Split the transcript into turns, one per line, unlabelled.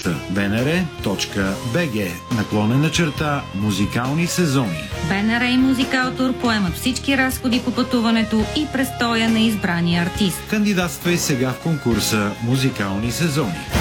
адреса bnr.bg/музикални сезони.
БНР и Музикалтур поемат всички разходи по пътуването и престоя на избрания артист.
Кандидатствай сега в конкурса Музикални сезони.